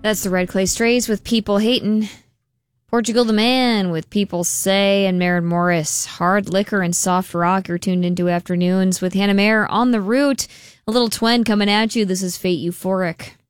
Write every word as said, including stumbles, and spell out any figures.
That's the Red Clay Strays with People Hatin'. Portugal the Man with People Say, and Maren Morris. Hard Liquor and Soft Rock. You're tuned into Afternoons with Hannah Mayer on the route. A little twin coming at you. This is Fate Euphoric.